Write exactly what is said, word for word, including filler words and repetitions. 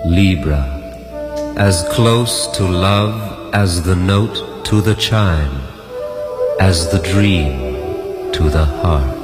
Libra, as close to love as the note to the chime, as the dream to the heart.